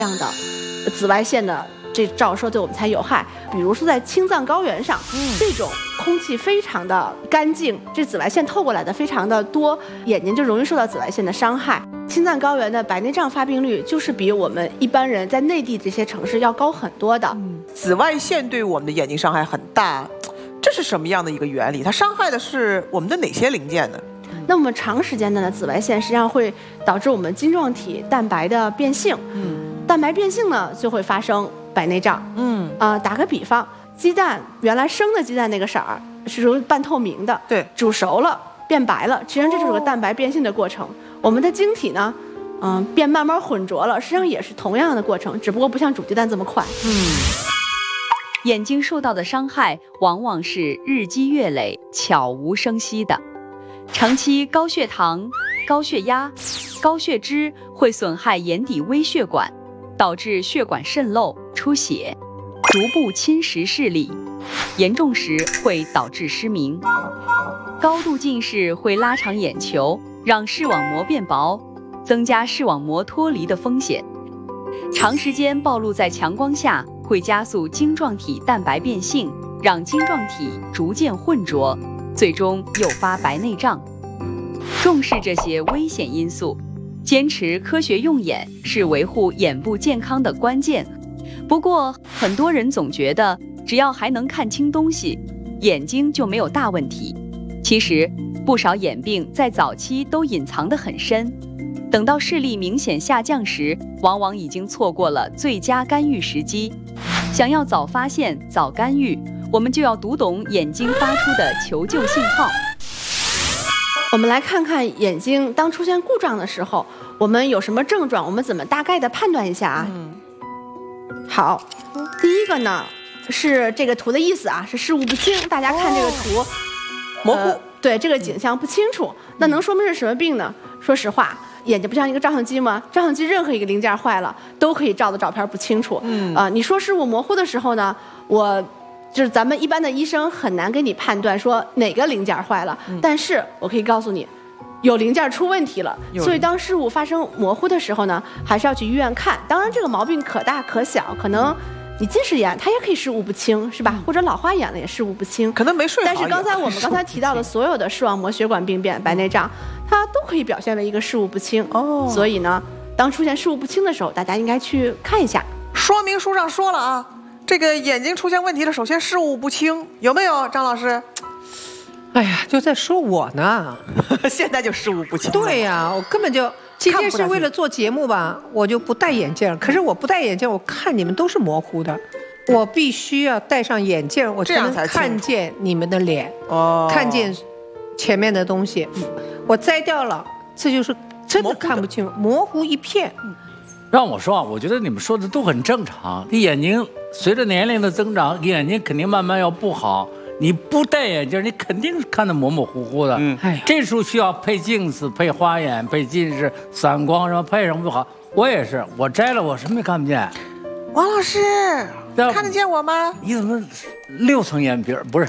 样的紫外线的这照射对我们才有害。比如说在青藏高原上，这种空气非常的干净，这紫外线透过来的非常的多，眼睛就容易受到紫外线的伤害。青藏高原的白内障发病率就是比我们一般人在内地这些城市要高很多的。 紫外线对我们的眼睛伤害很大，这是什么样的一个原理？它伤害的是我们的哪些零件呢？ 那么长时间的呢，紫外线实际上会导致我们晶状体蛋白的变性。蛋白变性呢，就会发生白内障。打个比方，鸡蛋原来生的鸡蛋那个色儿是属于半透明的， 对， 煮熟了变白了，实际上这就是个蛋白变性的过程。我们的晶体呢，变慢慢混浊了，实际上也是同样的过程，只不过不像煮鸡蛋这么快。 眼睛受到的伤害往往是日积月累、悄无声息的。长期高血糖、高血压、高血脂会损害眼底微血管，导致血管渗漏、出血，逐步侵蚀视力，严重时会导致失明。高度近视会拉长眼球，让视网膜变薄，增加视网膜脱离的风险。长时间暴露在强光下，会加速晶状体蛋白变性，让晶状体逐渐混浊，最终诱发白内障。重视这些危险因素，坚持科学用眼是维护眼部健康的关键。不过，很多人总觉得只要还能看清东西，眼睛就没有大问题。其实，不少眼病在早期都隐藏得很深，等到视力明显下降时，往往已经错过了最佳干预时机。想要早发现、早干预，我们就要读懂眼睛发出的求救信号。 我们来看看眼睛当出现故障的时候，我们有什么症状，我们怎么大概的判断一下啊？好，第一个呢是这个图的意思啊，是视物不清。大家看这个图， 模糊， 对，这个景象不清楚，那能说明是什么病呢？说实话，眼睛不像一个照相机吗？照相机任何一个零件坏了，都可以照的照片不清楚。你说视物模糊的时候呢，就是咱们一般的医生很难给你判断说哪个零件坏了，但是我可以告诉你，有零件出问题了。所以当视物发生模糊的时候呢，还是要去医院看。当然这个毛病可大可小，可能你近视眼它也可以视物不清，是吧？或者老花眼了也视物不清， 可能没睡好。 但是我们刚才提到的所有的视网膜血管病变、白内障，它都可以表现为一个视物不清。所以呢，当出现视物不清的时候，大家应该去看一下。 说明书上说了啊，这个眼睛出现问题了，首先视物不清，有没有，张老师？ 哎呀，就在说我呢， 现在就视物不清。 对呀，我根本就今天是为了做节目吧，我就不戴眼镜。可是我不戴眼镜，我看你们都是模糊的，我必须要戴上眼镜，我才能看见你们的脸，看见前面的东西。我摘掉了，这就是真的看不清，模糊一片。 让我说啊，我觉得你们说的都很正常。你眼睛随着年龄的增长，眼睛肯定慢慢要不好。你不戴眼镜，你肯定看得模模糊糊的。这时候需要配镜子、配花眼、配近视、散光，什么配上不好。我也是，我摘了，我什么也看不见。 王老师，看得见我吗？ 你怎么6层眼皮不是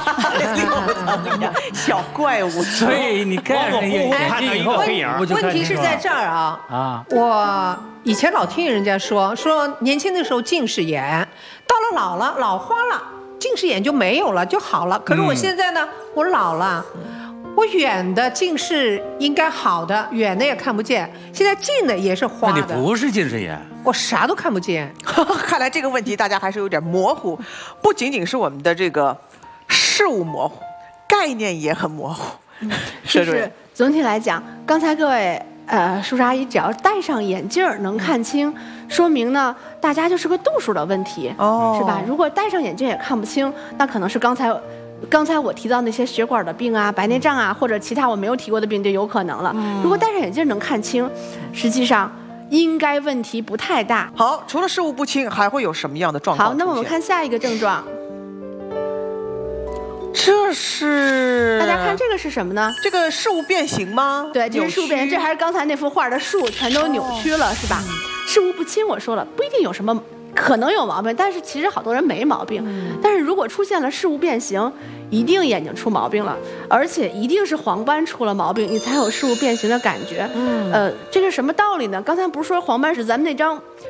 6层小怪物。 所以你盖上眼镜以后， 问题是在这儿啊。我以前老听人家说年轻的时候近视眼，到了老了老花了，近视眼就没有了就好了。可是我现在呢，我老了。我远的近视应该好的，远的也看不见，现在近的也是花的。 那你不是近视眼， 我啥都看不见。 看来这个问题大家还是有点模糊，不仅仅是我们的这个事物模糊，概念也很模糊。 就是总体来讲，刚才各位叔叔阿姨只要戴上眼镜能看清，说明呢大家就是个度数的问题，是吧？如果戴上眼镜也看不清，那可能是刚才我提到那些血管的病啊、白内障啊，或者其他我没有提过的病就有可能了。如果戴上眼镜能看清，实际上应该问题不太大。 好，除了视物不清，还会有什么样的状况？ 好，那么我们看下一个症状。 这是大家看这个是什么呢？ 这个事物变形吗？ 对，这是事物变形，这还是刚才那幅画的树全都扭曲了，是吧？事物不清，我说了不一定有什么。可能有毛病，但是其实好多人没毛病。但是如果出现了视物变形，一定眼睛出毛病了，而且一定是黄斑出了毛病，你才有视物变形的感觉。这是什么道理呢？刚才不是说黄斑是咱们那张